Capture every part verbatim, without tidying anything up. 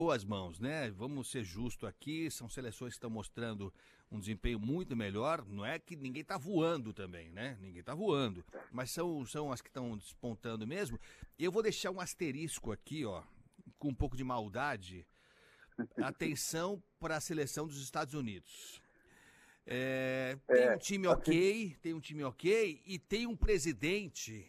boas mãos, né? Vamos ser justos aqui, são seleções que estão mostrando um desempenho muito melhor. Não é que ninguém está voando também, né? Ninguém está voando, mas são, são as que estão despontando mesmo. Eu vou deixar um asterisco aqui, ó, com um pouco de maldade. Atenção para a seleção dos Estados Unidos. É, tem um É, time assim, ok, tem um time ok e tem um presidente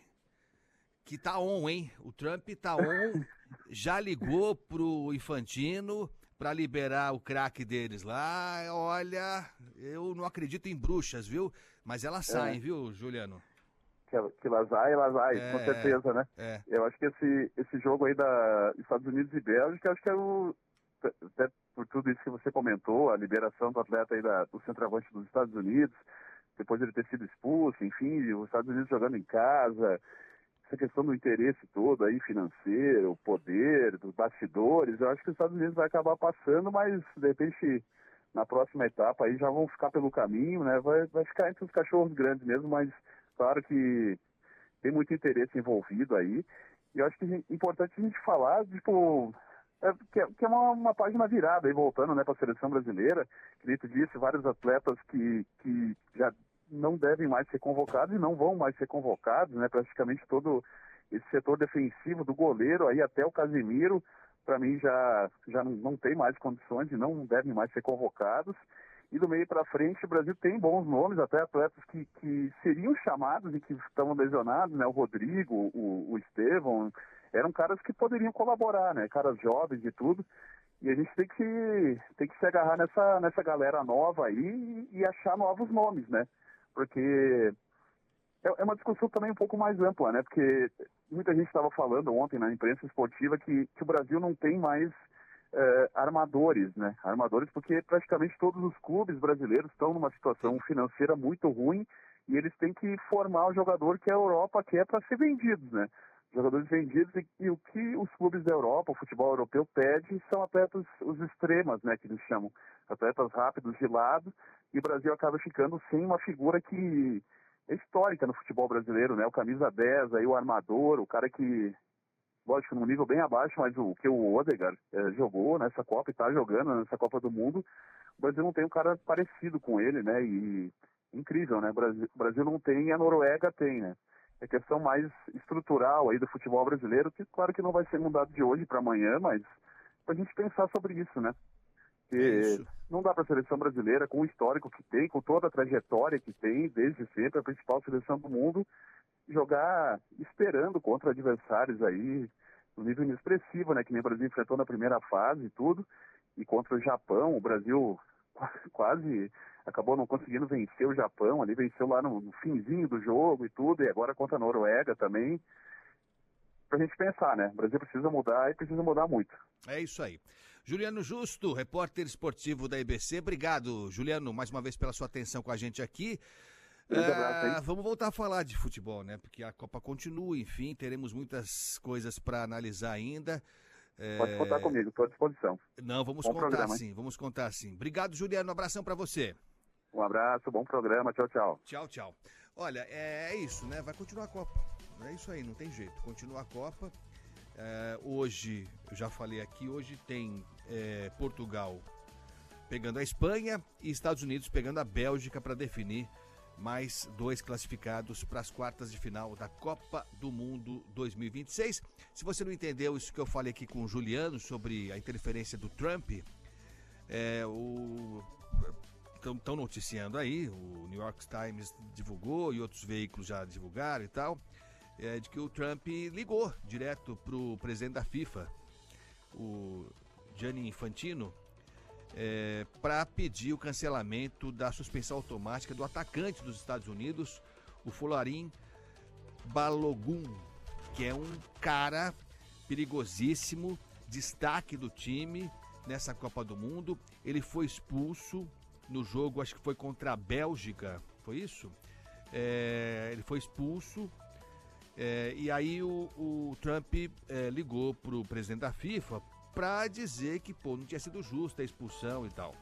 que tá on, hein? O Trump tá on, já ligou pro Infantino para liberar o craque deles lá. Olha, eu não acredito em bruxas, viu? Mas elas saem, é, viu, Juliano? que, que lá vai, lá vai, com É, certeza, né? é. Eu acho que esse, esse jogo aí da Estados Unidos e Bélgica, acho que é o, até por tudo isso que você comentou, a liberação do atleta aí da, do centroavante dos Estados Unidos, depois ele ter sido expulso, enfim, os Estados Unidos jogando em casa, essa questão do interesse todo aí, financeiro, poder, dos bastidores, eu acho que os Estados Unidos vai acabar passando, mas de repente na próxima etapa aí já vão ficar pelo caminho, né? Vai, vai ficar entre os cachorros grandes mesmo, mas claro que tem muito interesse envolvido aí. E eu acho que é importante a gente falar, tipo, é, que, é, que é uma, uma página virada aí, voltando, né, para a seleção brasileira. Que tu disse, vários atletas que, que já não devem mais ser convocados e não vão mais ser convocados, né? Praticamente todo esse setor defensivo do goleiro aí até o Casemiro, para mim já, já não, não tem mais condições e não devem mais ser convocados. E do meio para frente, o Brasil tem bons nomes, até atletas que, que seriam chamados e que estão lesionados, né? O Rodrigo, o, o Estevão, eram caras que poderiam colaborar, né? Caras jovens e tudo. E a gente tem que, tem que se agarrar nessa, nessa galera nova aí e, e achar novos nomes, né? Porque é, é uma discussão também um pouco mais ampla, né? Porque muita gente estava falando ontem na imprensa esportiva que, que o Brasil não tem mais Uh, armadores, né? Armadores porque praticamente todos os clubes brasileiros estão numa situação financeira muito ruim e eles têm que formar o jogador que a Europa quer para ser vendidos, né? Jogadores vendidos e, e o que os clubes da Europa, o futebol europeu pede são atletas, os extremas, né? Que eles chamam, atletas rápidos de lado, e o Brasil acaba ficando sem uma figura que é histórica no futebol brasileiro, né? O camisa dez, aí o armador, o cara que lógico, num nível bem abaixo, mas o que o Odegaard eh, jogou nessa Copa e está jogando nessa Copa do Mundo, o Brasil não tem um cara parecido com ele, né? E incrível, né? O Brasil, o Brasil não tem e a Noruega tem, né? É questão mais estrutural aí do futebol brasileiro, que claro que não vai ser mudado de hoje para amanhã, mas para a gente pensar sobre isso, né? É Porque isso. não dá para a seleção brasileira, com o histórico que tem, com toda a trajetória que tem, desde sempre, a principal seleção do mundo, jogar esperando contra adversários aí no nível inexpressivo, né? Que nem o Brasil enfrentou na primeira fase e tudo, e contra o Japão, o Brasil quase acabou não conseguindo vencer o Japão, ali venceu lá no, no finzinho do jogo e tudo, e agora contra a Noruega também. Pra gente pensar, né? O Brasil precisa mudar e precisa mudar muito. É isso aí. Juliano Justo, repórter esportivo da I B C. Obrigado, Juliano, mais uma vez pela sua atenção com a gente aqui. Grande abraço aí. É, vamos voltar a falar de futebol, né? Porque a Copa continua, enfim, teremos muitas coisas para analisar ainda. É... Pode contar comigo, estou à disposição. Não, vamos Bom contar programa, sim, vamos contar sim. Obrigado, Juliano, um abração para você. Um abraço, bom programa, tchau, tchau. Tchau, tchau. Olha, é, é isso, né? Vai continuar a Copa. É isso aí, não tem jeito. Continua a Copa. É, hoje, eu já falei aqui, hoje tem é, Portugal pegando a Espanha e Estados Unidos pegando a Bélgica para definir mais dois classificados para as quartas de final da Copa do Mundo dois mil e vinte e seis. Se você não entendeu isso que eu falei aqui com o Juliano sobre a interferência do Trump, é, o... estão noticiando aí, o New York Times divulgou e outros veículos já divulgaram e tal, é, de que o Trump ligou direto para o presidente da FIFA, o Gianni Infantino, É, para pedir o cancelamento da suspensão automática do atacante dos Estados Unidos, o Folarin Balogun, que é um cara perigosíssimo, destaque do time nessa Copa do Mundo. Ele foi expulso no jogo, acho que foi contra a Bélgica, foi isso? É, ele foi expulso. É, e aí o, o Trump é, ligou para o presidente da FIFA para dizer que pô, não tinha sido justa a expulsão e tal.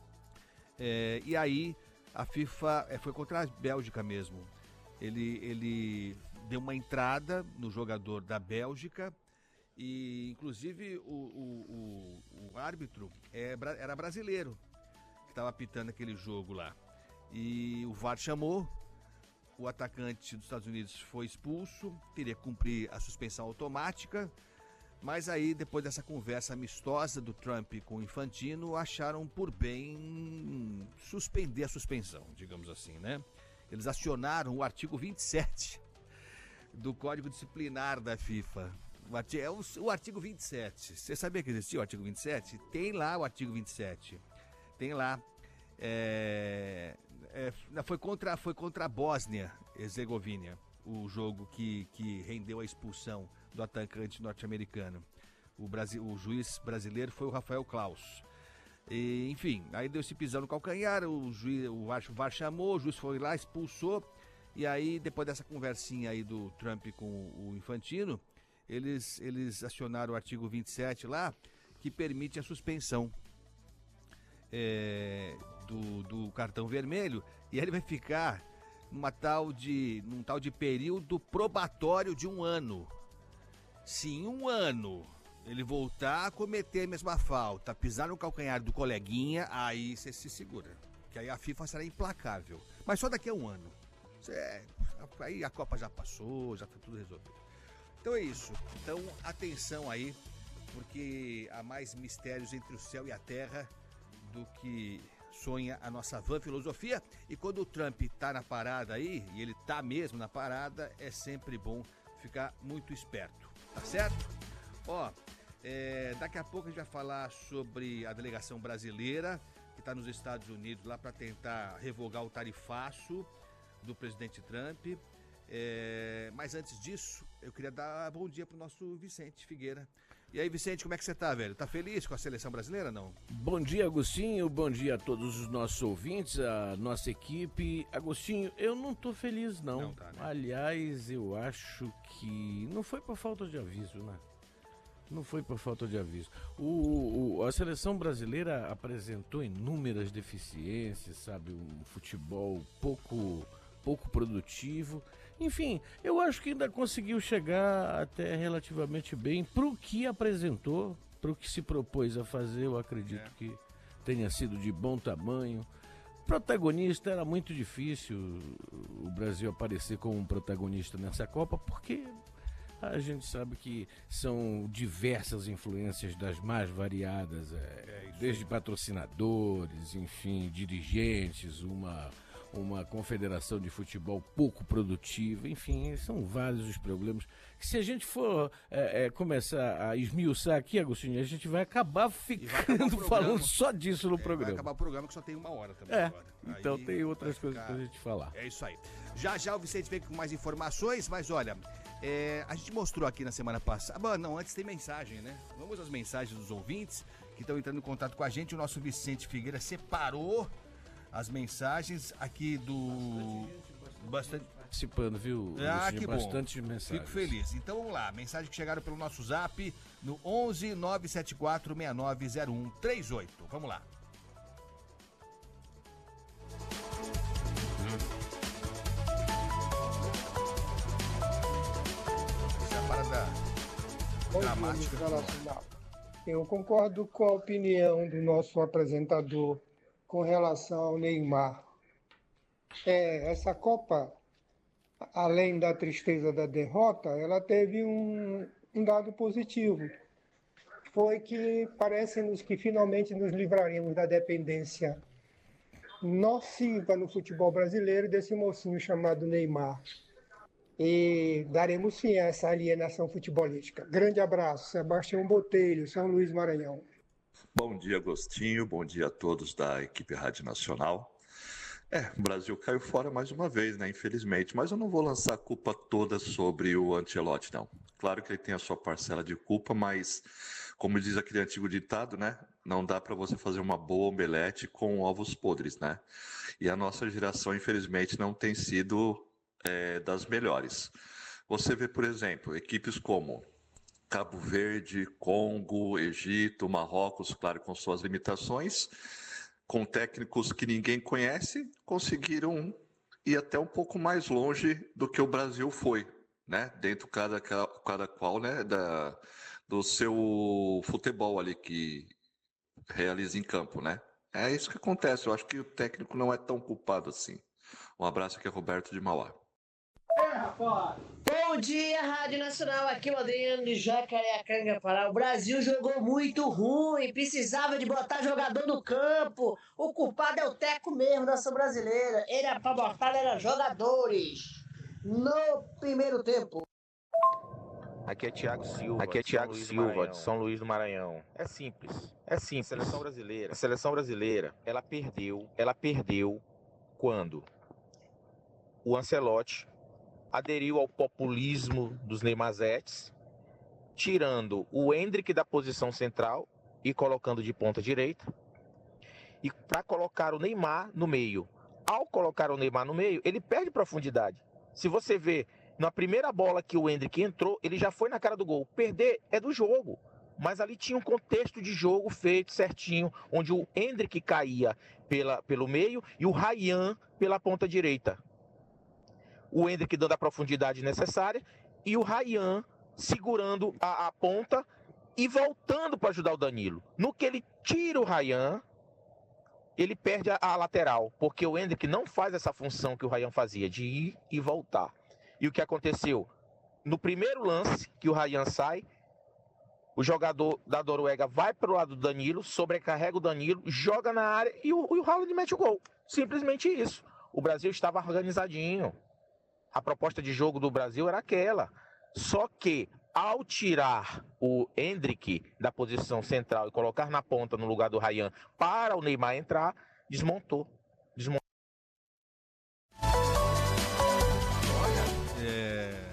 É, e aí a FIFA é, foi contra a Bélgica mesmo. Ele, ele deu uma entrada no jogador da Bélgica E, inclusive, o, o, o, o árbitro é, era brasileiro que estava apitando aquele jogo lá. E o V A R chamou, o atacante dos Estados Unidos foi expulso, teria que cumprir a suspensão automática, mas aí, depois dessa conversa amistosa do Trump com o Infantino, acharam por bem suspender a suspensão, digamos assim, né? Eles acionaram o artigo vinte e sete do Código Disciplinar da FIFA. É o, o artigo vinte e sete. Você sabia que existia o artigo vinte e sete? Tem lá o artigo vinte e sete. Tem lá. É, é, foi, contra, foi contra a Bósnia-Herzegovina, o jogo que, que rendeu a expulsão do atacante norte-americano. O, Brasil, o juiz brasileiro foi o Rafael Klaus. E, enfim, aí deu esse pisão no calcanhar, o juiz, o V A R chamou, o juiz foi lá, expulsou. E aí, depois dessa conversinha aí do Trump com o Infantino, eles, eles acionaram o artigo vinte e sete lá, que permite a suspensão é, do, do cartão vermelho, e aí ele vai ficar numa tal de, num tal de período probatório de um ano. Se em um ano ele voltar a cometer a mesma falta, pisar no calcanhar do coleguinha, aí você se segura, que aí a FIFA será implacável. Mas só daqui a um ano. Cê, aí a Copa já passou, já tá tudo resolvido. Então é isso. Então atenção aí, porque há mais mistérios entre o céu e a terra do que sonha a nossa van filosofia. E quando o Trump tá na parada aí, e ele tá mesmo na parada, é sempre bom ficar muito esperto, tá certo? Ó, é, daqui a pouco a gente vai falar sobre a delegação brasileira que está nos Estados Unidos lá para tentar revogar o tarifaço do presidente Trump. É, mas antes disso, eu queria dar bom dia pro nosso Vicente Figueira. E aí, Vicente, como é que você tá, velho? Tá feliz com a seleção brasileira, não? Bom dia, Agostinho. Bom dia a todos os nossos ouvintes, a nossa equipe. Agostinho, eu não tô feliz, não. Não tá, né? Aliás, eu acho que não foi por falta de aviso, né? Não foi por falta de aviso. O, o, a seleção brasileira apresentou inúmeras deficiências, sabe? Um futebol pouco, pouco produtivo. Enfim, eu acho que ainda conseguiu chegar até relativamente bem pro que apresentou, pro que se propôs a fazer. Eu acredito é. que tenha sido de bom tamanho. Protagonista, era muito difícil o Brasil aparecer como um protagonista nessa Copa, porque a gente sabe que são diversas influências das mais variadas, é, é desde patrocinadores, enfim, dirigentes, uma... uma confederação de futebol pouco produtiva, enfim, são vários os problemas que, se a gente for é, é, começar a esmiuçar aqui, Agostinho, a gente vai acabar ficando vai acabar falando só disso no é, programa. Vai acabar o programa que só tem uma hora também é, agora. Então aí tem outras ficar... coisas pra gente falar. É isso aí. Já já o Vicente vem com mais informações, mas olha, é, a gente mostrou aqui na semana passada, ah, não, antes tem mensagem, né? Vamos às mensagens dos ouvintes que estão entrando em contato com a gente. O nosso Vicente Figueira separou as mensagens aqui do... Bastante participando, viu? Ah, que bom. Bastante mensagens. Fico feliz. Então vamos lá, mensagens que chegaram pelo nosso zap no onze nove sete quatro seis nove zero um três oito. Vamos lá. Essa é a parada dramática. Eu concordo com a opinião do nosso apresentador com relação ao Neymar. É, essa Copa, além da tristeza da derrota, ela teve um, um dado positivo. Foi que parece-nos que finalmente nos livraremos da dependência nociva no futebol brasileiro desse mocinho chamado Neymar. E daremos fim a essa alienação futebolística. Grande abraço, Sebastião Botelho, São Luís, Maranhão. Bom dia, Agostinho. Bom dia a todos da equipe Rádio Nacional. É, o Brasil caiu fora mais uma vez, né? Infelizmente. Mas eu não vou lançar a culpa toda sobre o Ancelotti, não. Claro que ele tem a sua parcela de culpa, mas, como diz aquele antigo ditado, né? Não dá para você fazer uma boa omelete com ovos podres, né? E a nossa geração, infelizmente, não tem sido é, das melhores. Você vê, por exemplo, equipes como Cabo Verde, Congo, Egito, Marrocos, claro, com suas limitações, com técnicos que ninguém conhece, conseguiram ir até um pouco mais longe do que o Brasil foi, né? Dentro cada, cada qual, né? Da, do seu futebol ali que realiza em campo, né? É isso que acontece. Eu acho que o técnico não é tão culpado assim. Um abraço, aqui é Roberto de Mauá. Bom dia, Rádio Nacional. Aqui é o Adriano de Jacareacanga, Pará. O Brasil jogou muito ruim, precisava de botar jogador no campo. O culpado é o Teco mesmo, nação brasileira. Ele era pra botar, era jogadores. No primeiro tempo. Aqui é Thiago Silva. Aqui é Thiago de Silva, de São Luís do Maranhão. É simples. É simples. A seleção brasileira. A seleção brasileira, ela perdeu, ela perdeu quando o Ancelotti aderiu ao populismo dos Neymazetes, tirando o Endrick da posição central e colocando de ponta direita, e para colocar o Neymar no meio. Ao colocar o Neymar no meio, ele perde profundidade. Se você vê, na primeira bola que o Endrick entrou, ele já foi na cara do gol. Perder é do jogo, mas ali tinha um contexto de jogo feito certinho, onde o Endrick caía pela, pelo meio e o Ryan pela ponta direita. O Endrick dando a profundidade necessária e o Ryan segurando a, a ponta e voltando para ajudar o Danilo. No que ele tira o Ryan, ele perde a, a lateral, porque o Endrick não faz essa função que o Ryan fazia, de ir e voltar. E o que aconteceu? No primeiro lance que o Ryan sai, o jogador da Noruega vai para o lado do Danilo, sobrecarrega o Danilo, joga na área e o, e o Haaland mete o gol. Simplesmente isso. O Brasil estava organizadinho. A proposta de jogo do Brasil era aquela. Só que, ao tirar o Endrick da posição central e colocar na ponta no lugar do Ryan para o Neymar entrar, desmontou. Desmontou. Olha, é,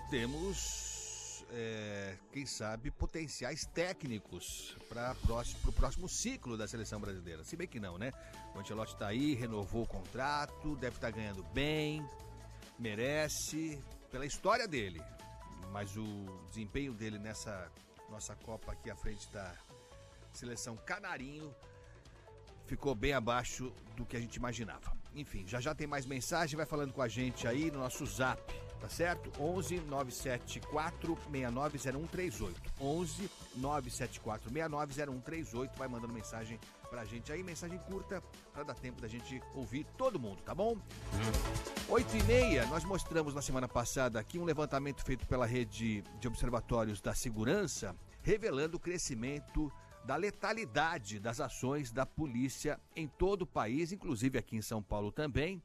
temos, é, quem sabe, potenciais técnicos para o próximo ciclo da seleção brasileira. Se bem que não, né? O Ancelotti está aí, renovou o contrato, deve estar ganhando bem, merece, pela história dele. Mas o desempenho dele nessa nossa Copa aqui à frente da seleção Canarinho ficou bem abaixo do que a gente imaginava. Enfim, já já tem mais mensagem, vai falando com a gente aí no nosso zap, tá certo? onze nove sete quatro seis nove zero um três oito. onze nove sete quatro seis nove zero um três oito, vai mandando mensagem pra gente aí, mensagem curta, pra dar tempo da gente ouvir todo mundo, tá bom? oito e meia, nós mostramos na semana passada aqui um levantamento feito pela Rede de Observatórios da Segurança, revelando o crescimento da letalidade das ações da polícia em todo o país, inclusive aqui em São Paulo também.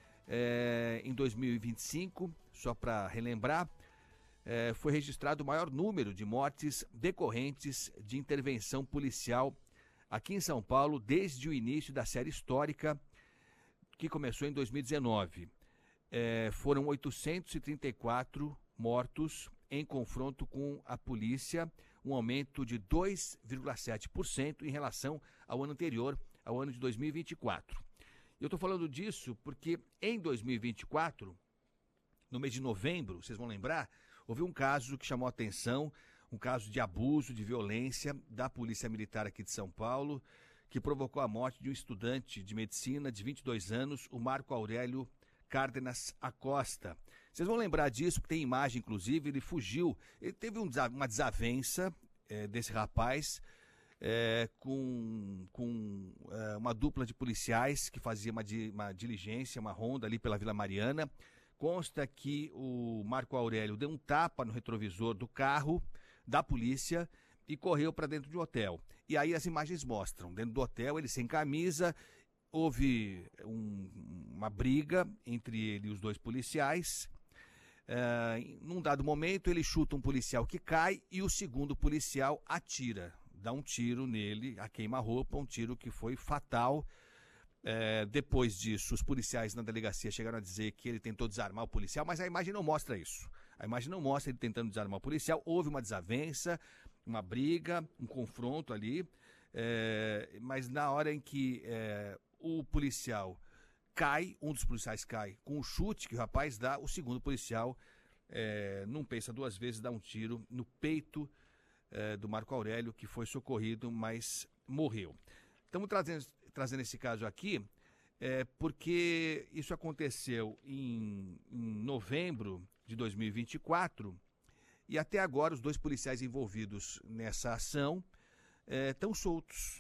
É, em dois mil e vinte e cinco, só para relembrar, é, foi registrado o maior número de mortes decorrentes de intervenção policial aqui em São Paulo desde o início da série histórica que começou em dois mil e dezenove. É, foram oitocentos e trinta e quatro mortos em confronto com a polícia, um aumento de dois vírgula sete por cento em relação ao ano anterior, ao ano de dois mil e vinte e quatro. Eu estou falando disso porque em dois mil e vinte e quatro, no mês de novembro, vocês vão lembrar, houve um caso que chamou a atenção, um caso de abuso, de violência da Polícia Militar aqui de São Paulo, que provocou a morte de um estudante de medicina de vinte e dois anos, o Marco Aurélio Cárdenas Acosta. Vocês vão lembrar disso, porque tem imagem, inclusive, ele fugiu, ele teve um, uma desavença é, desse rapaz é, com, com é, uma dupla de policiais que fazia uma, uma diligência, uma ronda ali pela Vila Mariana. Consta que o Marco Aurélio deu um tapa no retrovisor do carro da polícia e correu para dentro de um hotel. E aí as imagens mostram, dentro do hotel, ele sem camisa, houve um, uma briga entre ele e os dois policiais. Uh, num dado momento, ele chuta um policial que cai e o segundo policial atira, dá um tiro nele, a queima-roupa, um tiro que foi fatal. Uh, depois disso, os policiais na delegacia chegaram a dizer que ele tentou desarmar o policial, mas a imagem não mostra isso. A imagem não mostra ele tentando desarmar o policial. Houve uma desavença, uma briga, um confronto ali, uh, mas na hora em que uh, o policial cai, um dos policiais cai com o chute que o rapaz dá, o segundo policial é, não pensa duas vezes, dá um tiro no peito é, do Marco Aurélio, que foi socorrido, mas morreu. Estamos trazendo, trazendo esse caso aqui é, porque isso aconteceu em, em novembro de dois mil e vinte e quatro E até agora os dois policiais envolvidos nessa ação estão soltos.